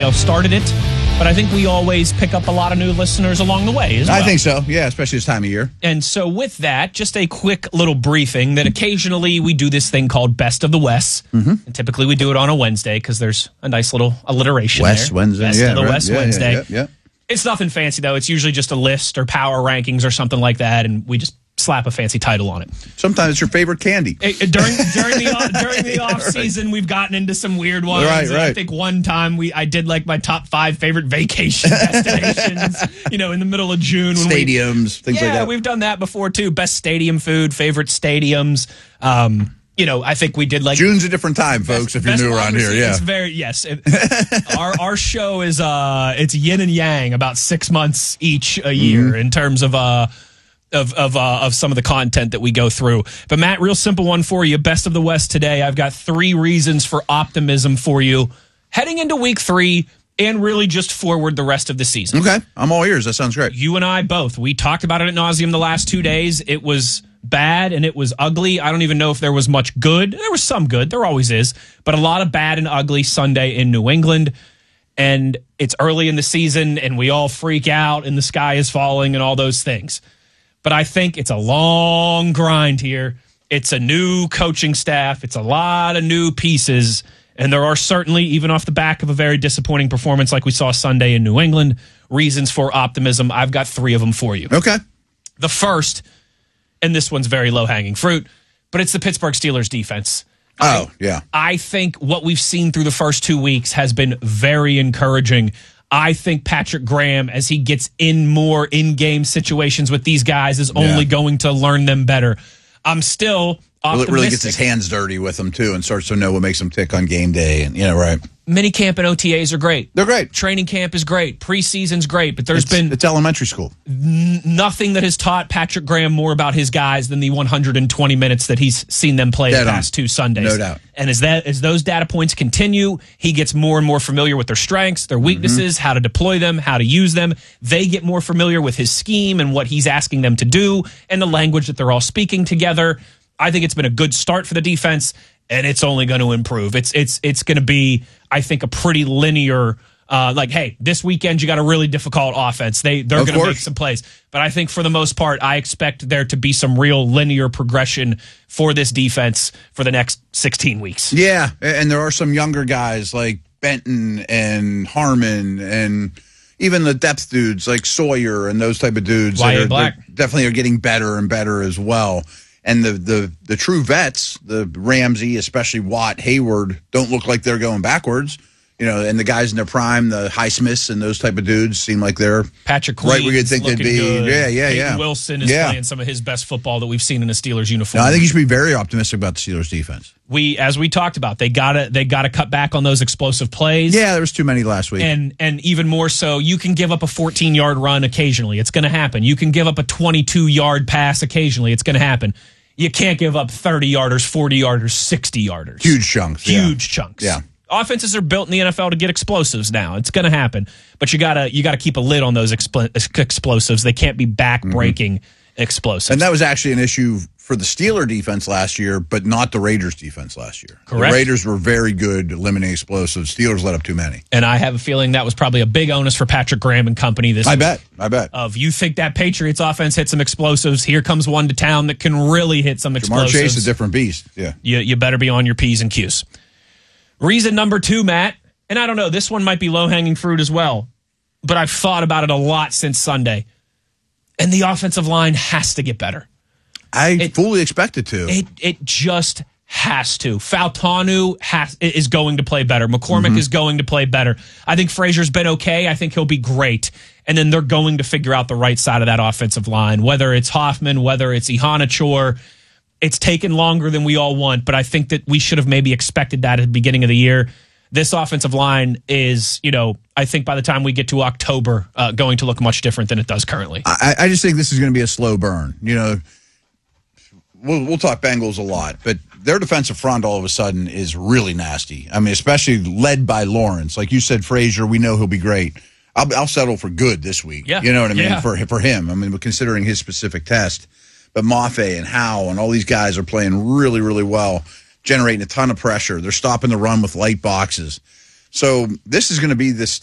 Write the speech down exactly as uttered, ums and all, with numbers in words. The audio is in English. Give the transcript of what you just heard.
started it, but I think we always pick up a lot of new listeners along the way as well. I think so, yeah, especially this time of year. And so with that, just a quick little briefing that occasionally we do this thing called Best of the West. Mm-hmm. And typically we do it on a Wednesday because there's a nice little alliteration West there. Wednesday, Best yeah, of the right. West yeah, Wednesday. Yeah, yeah, yeah. It's nothing fancy, though. It's usually just a list or power rankings or something like that, and we just slap a fancy title on it. Sometimes it's your favorite candy. It, during during the during the off season, right. We've gotten into some weird ones. Right, right. I think one time we I did like my top five favorite vacation destinations. You know, in the middle of June, when stadiums, we, things yeah, like that. We've done that before too. Best stadium food, favorite stadiums. Um, you know, I think we did like June's a different time, folks. If you're new around here, yeah, it's very yes. It, our our show is uh, it's yin and yang, about six months each a year mm-hmm. in terms of uh. of of uh, of some of the content that we go through. But Matt, real simple one for you. Best of the West today. I've got three reasons for optimism for you heading into week three and really just forward the rest of the season. Okay. I'm all ears. That sounds great. You and I both. We talked about it ad nauseum the last two days. It was bad and it was ugly. I don't even know if there was much good. There was some good. There always is. But a lot of bad and ugly Sunday in New England. And it's early in the season and we all freak out and the sky is falling and all those things. But I think it's a long grind here. It's a new coaching staff. It's a lot of new pieces. And there are certainly, even off the back of a very disappointing performance like we saw Sunday in New England, reasons for optimism. I've got three of them for you. Okay. The first, and this one's very low-hanging fruit, but it's the Pittsburgh Steelers defense. Oh, I, yeah. I think what we've seen through the first two weeks has been very encouraging. I think Patrick Graham, as he gets in more in-game situations with these guys, is only yeah. going to learn them better. I'm still optimistic. Well, it really gets his hands dirty with them, too, and starts to know what makes them tick on game day. And you know, right. Minicamp and O T As are great. They're great. Training camp is great. Preseason's great, but there's it's, been it's elementary school. N- nothing that has taught Patrick Graham more about his guys than the one hundred twenty minutes that he's seen them play Dead the past on. two Sundays. No doubt. And as that as those data points continue, he gets more and more familiar with their strengths, their weaknesses, mm-hmm. how to deploy them, how to use them. They get more familiar with his scheme and what he's asking them to do and the language that they're all speaking together. I think it's been a good start for the defense, and it's only going to improve. It's it's it's going to be, I think, a pretty linear. Uh, like, hey, this weekend you got a really difficult offense. They they're going to make some plays, but I think for the most part, I expect there to be some real linear progression for this defense for the next sixteen weeks. Yeah, and there are some younger guys like Benton and Harmon and even the depth dudes like Sawyer and those type of dudes. Y A that are, Black definitely are getting better and better as well. And the, the, the true vets, the Ramsey, especially Watt, Hayward, don't look like they're going backwards. You know, and the guys in their prime, the Highsmiths and those type of dudes, seem like they're Patrick Queen right where you'd think they'd be. Good. Yeah, yeah, Peyton yeah. Wilson is yeah. playing some of his best football that we've seen in a Steelers uniform. No, I think you should be very optimistic about the Steelers defense. We, as we talked about, they gotta they gotta cut back on those explosive plays. Yeah, there was too many last week, and and even more so, you can give up a fourteen yard run occasionally. It's going to happen. You can give up a twenty-two yard pass occasionally. It's going to happen. You can't give up thirty yarders, forty yarders, sixty yarders. Huge chunks. Huge yeah. chunks. Yeah. Offenses are built in the N F L to get explosives now. It's going to happen. But you got to you got to keep a lid on those expl- explosives. They can't be back-breaking mm-hmm. explosives. And that was actually an issue for the Steeler defense last year, but not the Raiders defense last year. Correct. The Raiders were very good at limiting explosives. Steelers let up too many. And I have a feeling that was probably a big onus for Patrick Graham and company this I week. bet. I bet. Of you think that Patriots offense hit some explosives, here comes one to town that can really hit some explosives. Jamar Chase is a different beast. Yeah. You, you better be on your P's and Q's. Reason number two, Matt, and I don't know, this one might be low-hanging fruit as well, but I've thought about it a lot since Sunday. And the offensive line has to get better. I it, fully expect it to. It it just has to. Fautanu has, is going to play better. McCormick mm-hmm. is going to play better. I think Frazier's been okay. I think he'll be great. And then they're going to figure out the right side of that offensive line, whether it's Hoffman, whether it's Iheanacho. It's taken longer than we all want, but I think that we should have maybe expected that at the beginning of the year. This offensive line is, you know, I think by the time we get to October, uh, going to look much different than it does currently. I, I just think this is going to be a slow burn. You know, we'll, we'll talk Bengals a lot, but their defensive front all of a sudden is really nasty. I mean, especially led by Lawrence. Like you said, Frazier, we know he'll be great. I'll, I'll settle for good this week. Yeah. You know what I mean? Yeah. For, for him. I mean, considering his specific test. But Mafe and Howe and all these guys are playing really, really well, generating a ton of pressure. They're stopping the run with light boxes. So this is going to be this